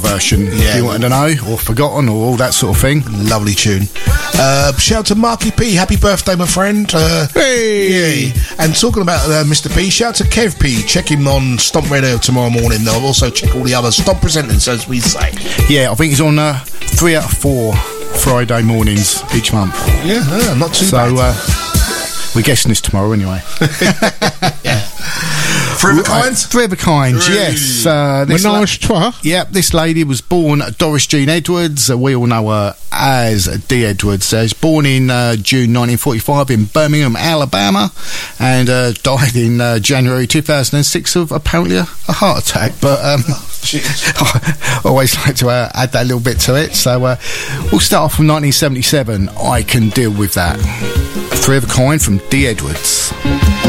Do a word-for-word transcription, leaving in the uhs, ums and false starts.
version, Yeah. if you wanted to know, or forgotten, or all that sort of thing. Lovely tune. Uh, shout out to Marky P. Happy birthday, my friend. Uh, Hey! yeah. And talking about uh, Mister P, shout out to Kev P. Check him on Stomp Radio tomorrow morning. They'll also check all the other Stomp presenters, as we say. Yeah, I think he's on uh, three out of four Friday mornings each month. Yeah, uh, not too So, bad. uh, we're guessing this tomorrow anyway. yeah. Three of a Right, kind? Three of a kind, Really? yes. Uh, this la- Menage trois. Yep, this lady was born Doris Jean Edwards. Uh, we all know her as Dee Edwards. Uh, she was born in uh, June nineteen forty-five in Birmingham, Alabama, and uh, died in uh, January two thousand six of apparently a, a heart attack. But um, I always like to uh, add that little bit to it. So uh, we'll start off from nineteen seventy-seven. I Can Deal With That. Three of a kind from Dee Edwards.